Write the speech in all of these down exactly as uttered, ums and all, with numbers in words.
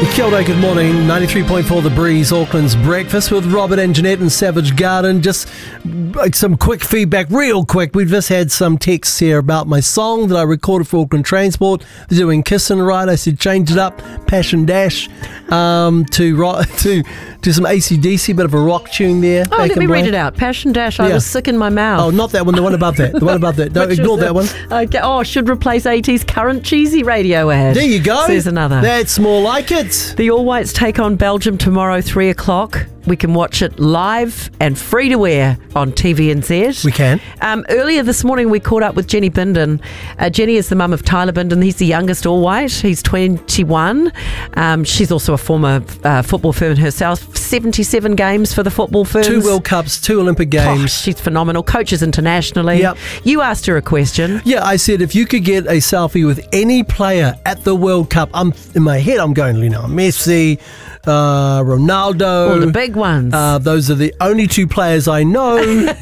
Kia ora, good morning. ninety-three point four The Breeze, Auckland's breakfast with Robert and Jeanette in Savage Garden. Just like some quick feedback, real quick. We've just had some texts here about my song that I recorded for Auckland Transport. They're doing Kissin' Right. I said change it up, Passion Dash, um, to ro- to to some A C D C, bit of a rock tune there. Oh, let me read it out. Passion Dash. I Yeah. was sick in my mouth. Oh, not that one. The one above that. The one above that. Don't Which ignore was that one. Okay. Oh, should replace eighties current cheesy radio ad. There you go. Says another. That's more like it. The All Whites take on Belgium tomorrow, three o'clock. We can watch it live and free to air on T V N Z. We can. Um, earlier this morning, we caught up with Jenny Bindon. Uh, Jenny is the mum of Tyler Bindon. He's the youngest All White. He's twenty-one. Um, she's also a former uh, football Ferns herself. seventy-seven games for the football Ferns. Two World Cups, two Olympic Games. Oh, she's phenomenal. Coaches internationally. Yep. You asked her a question. Yeah, I said if you could get a selfie with any player at the World Cup, I'm in my head I'm going, you know, Messi, uh, Ronaldo. All the big ones. Uh, those are the only two players I know.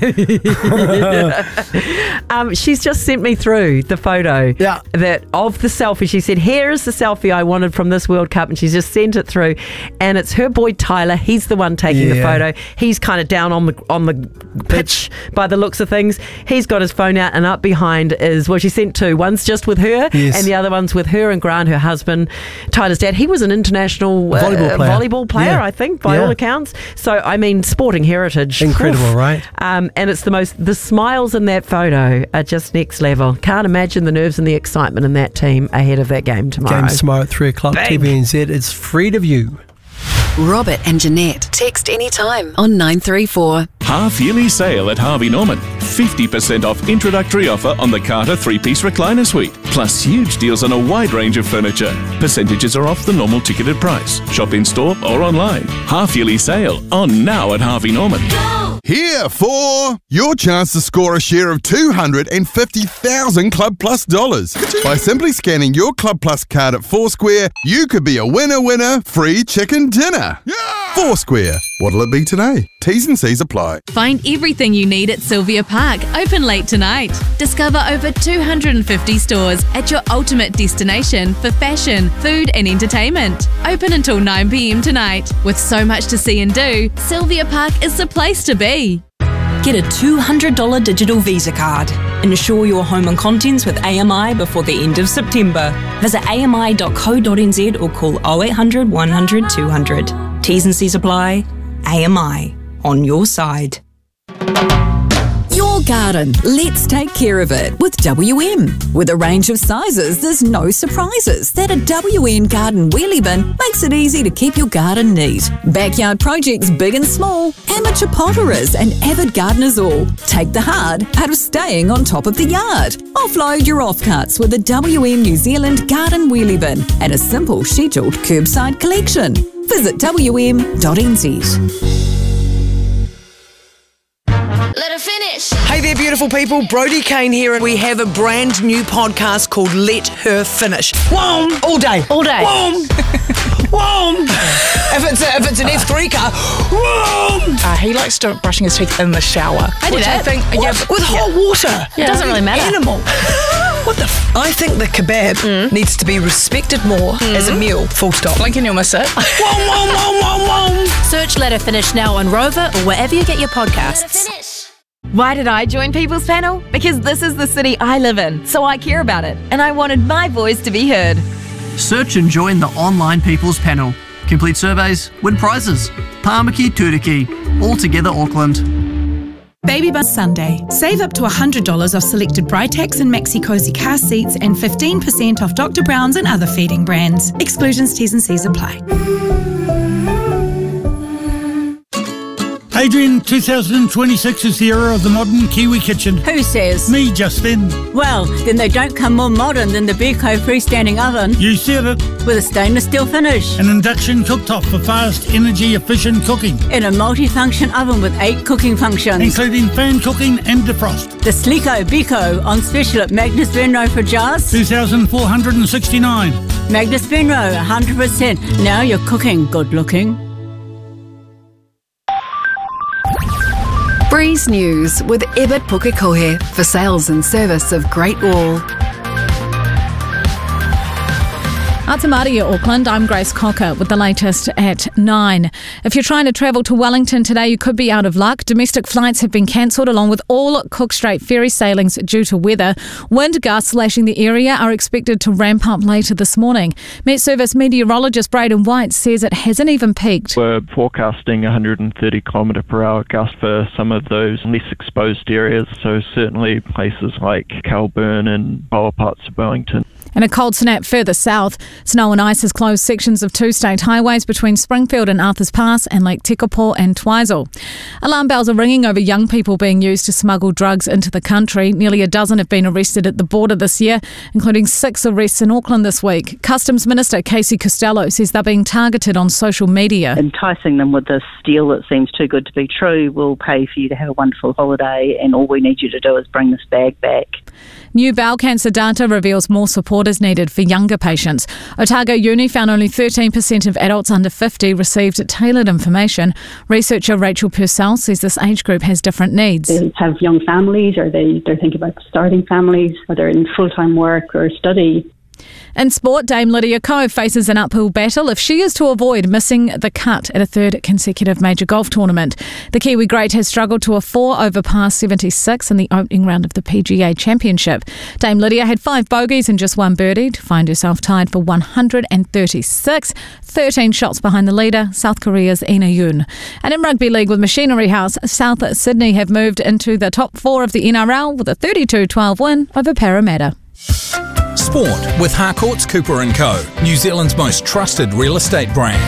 um, she's just sent me through the photo Yeah. that of the selfie. She said, here is the selfie I wanted from this World Cup, and she's just sent it through. And it's her boy Tyler. He's the one taking the Yeah. photo. He's kind of down on the on the pitch by the looks of things. He's got his phone out, and up behind is, well, she sent two. One's just with her, Yes. and the other one's with her and Grant, her husband, Tyler's dad. He was an international uh, Volleyball player. volleyball player, Yeah. I think, by Yeah. all accounts. So, I mean, sporting heritage. Incredible, Oof. right? Um, and it's the most, the smiles in that photo are just next level. Can't imagine the nerves and the excitement in that team ahead of that game tomorrow. Games tomorrow at three o'clock, Bang. T V N Z. It's free to view. Robert and Jeanette. Text anytime on nine three four. Half-yearly sale at Harvey Norman. fifty percent off introductory offer on the Carter three-piece recliner suite. Plus huge deals on a wide range of furniture. Percentages are off the normal ticketed price. Shop in store or online. Half-yearly sale on now at Harvey Norman. Here for your chance to score a share of two hundred fifty thousand Club Plus dollars. By simply scanning your Club Plus card at Foursquare, you could be a winner winner free chicken dinner. Yeah! Foursquare. What'll it be today? T's and C's apply. Find everything you need at Sylvia Park, open late tonight. Discover over two hundred fifty stores at your ultimate destination for fashion, food and entertainment. Open until nine p.m. tonight. With so much to see and do, Sylvia Park is the place to be. Get a two hundred dollars digital Visa card. Insure your home and contents with A M I before the end of September. Visit a m i dot co dot n z or call oh eight hundred, one hundred, two hundred. T's and C's apply. A M I. On your side. Your garden. Let's take care of it with W M. With a range of sizes, there's no surprises. That a W M garden wheelie bin makes it easy to keep your garden neat. Backyard projects big and small, amateur potterers and avid gardeners all. Take the hard out of staying on top of the yard. Offload your offcuts with a W M New Zealand garden wheelie bin and a simple scheduled curbside collection. Visit w m dot n z. Let her finish. Hey there, beautiful people. Brody Kane here, and we have a brand new podcast called Let Her Finish. Whoom! All day. All day. Whoom! Whoom! If it's a, if it's an F three car, whoom! Uh, he likes to brushing his teeth in the shower. I do which that. I think, yeah, but- With hot water. It doesn't really matter. Animal. What the f- I think the kebab Mm. needs to be respected more as a meal. Full stop. blink and you'll miss it. Whoom, whoom, whoom, whoom, whoom. Search Let Her Finish now on Rover or wherever you get your podcasts. Why did I join People's Panel? Because this is the city I live in, so I care about it, and I wanted my voice to be heard. Search and join the online People's Panel. Complete surveys, win prizes. Tāmaki Turiki, all together Auckland. Baby Bus Sunday. Save up to one hundred dollars off selected Britax and Maxi Cozy car seats and fifteen percent off Doctor Brown's and other feeding brands. Exclusions, T's and C's apply. Adrian, two thousand twenty-six is the era of the modern Kiwi kitchen. Who says? Me, Justin. Well, then they don't come more modern than the Beko freestanding oven. You said it. With a stainless steel finish. An induction cooktop for fast, energy-efficient cooking. In a multi-function oven with eight cooking functions. Including fan cooking and defrost. The Sleeko Beko on special at Magnus Venro for jars. two thousand four hundred sixty-nine. Magnus Venro, one hundred percent. Now you're cooking good looking. Breeze News with Ebert Pukekohe for sales and service of Great Wall. Atamaria, Auckland. I'm Grace Cocker with the latest at nine. If you're trying to travel to Wellington today, you could be out of luck. Domestic flights have been cancelled along with all Cook Strait ferry sailings due to weather. Wind gusts lashing the area are expected to ramp up later this morning. Met Service meteorologist Braden White says it hasn't even peaked. We're forecasting one hundred thirty kilometre per hour gusts for some of those less exposed areas, so certainly places like Calburn and lower parts of Wellington. And a cold snap further south. Snow and ice has closed sections of two state highways between Springfield and Arthurs Pass and Lake Tekapo and Twizel. Alarm bells are ringing over young people being used to smuggle drugs into the country. Nearly a dozen have been arrested at the border this year, including six arrests in Auckland this week. Customs Minister Casey Costello says they're being targeted on social media. Enticing them with this deal that seems too good to be true. We'll pay for you to have a wonderful holiday and all we need you to do is bring this bag back. New bowel cancer data reveals more support is needed for younger patients. Otago Uni found only thirteen percent of adults under fifty received tailored information. Researcher Rachel Purcell says this age group has different needs. They have young families, or they, they're thinking about starting families, or they're in full-time work or study. In sport, Dame Lydia Ko faces an uphill battle if she is to avoid missing the cut at a third consecutive major golf tournament. The Kiwi great has struggled to a four over par seventy-six in the opening round of the P G A Championship. Dame Lydia had five bogeys and just one birdie to find herself tied for one hundred thirty-six, thirteen shots behind the leader, South Korea's Ina Yoon. And in Rugby League with Machinery House, South Sydney have moved into the top four of the N R L with a thirty-two twelve win over Parramatta. Sport with Harcourts Cooper and Co, New Zealand's most trusted real estate brand.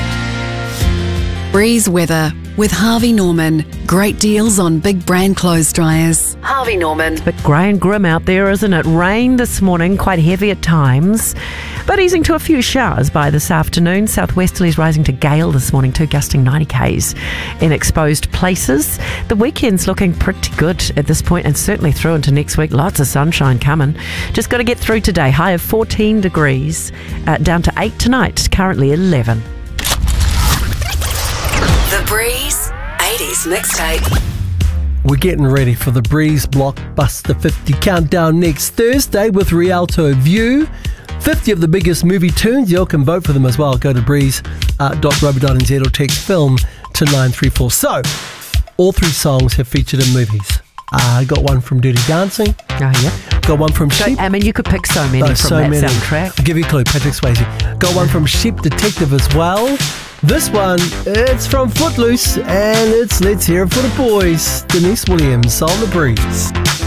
Breeze weather with Harvey Norman. Great deals on big brand clothes dryers. Harvey Norman. It's a bit grey and grim out there, isn't it? Rain this morning, quite heavy at times, but easing to a few showers by this afternoon. Southwesterlies rising to gale this morning too, gusting ninety kays in exposed places. The weekend's looking pretty good at this point and certainly through into next week. Lots of sunshine coming. Just got to get through today. High of fourteen degrees, uh, down to eight tonight, currently eleven. The Breeze eighties mixtape. We're getting ready for the Breeze Blockbuster fifty countdown next Thursday with Rialto View. fifty of the biggest movie tunes. You can vote for them as well. Go to breeze dot rover dot n z or text film to nine three four. So, all three songs have featured in movies. I uh, got one from Dirty Dancing. Oh, yeah. Got one from so, Sheep. I mean, you could pick so many oh, from so that many. soundtrack. I'll give you a clue. Patrick Swayze. Got one from Sheep Detective as well. This one, it's from Footloose, and it's Let's Hear It for the Boys. Denise Williams on the Breeze.